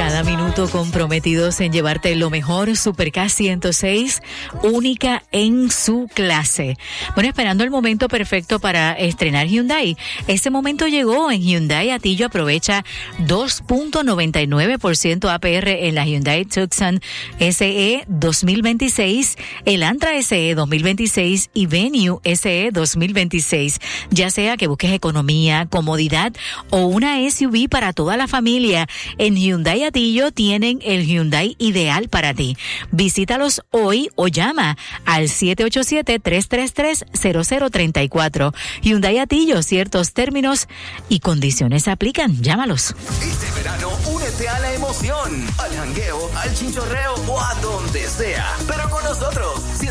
Cada minuto comprometidos en llevarte lo mejor. Super K 106, única en su clase. Bueno, esperando el momento perfecto para estrenar Hyundai. Ese momento llegó en Hyundai Atillo. Aprovecha 2.99% APR en la Hyundai Tucson SE 2026, el Antra SE 2026 y Venue SE 2026. Ya sea que busques economía, comodidad o una SUV para toda la familia, en Hyundai Atillo tienen el Hyundai ideal para ti. Visítalos hoy o llama al 787-333-0034. Hyundai Atillo, ciertos términos y condiciones aplican. Llámalos. Este verano, únete a la emoción, al jangueo, al chinchorreo o a donde sea, pero con nosotros.